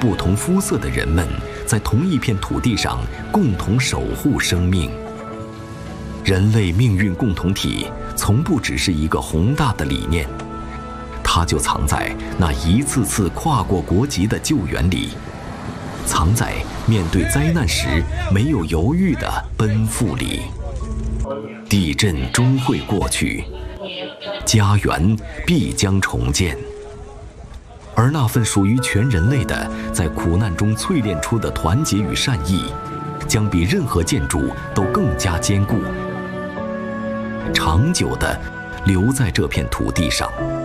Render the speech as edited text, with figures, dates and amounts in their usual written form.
不同肤色的人们在同一片土地上共同守护生命。人类命运共同体从不只是一个宏大的理念，它就藏在那一次次跨过国籍的救援里，藏在面对灾难时没有犹豫的奔赴里。地震终会过去，家园必将重建，而那份属于全人类的在苦难中淬炼出的团结与善意，将比任何建筑都更加坚固，长久地留在这片土地上。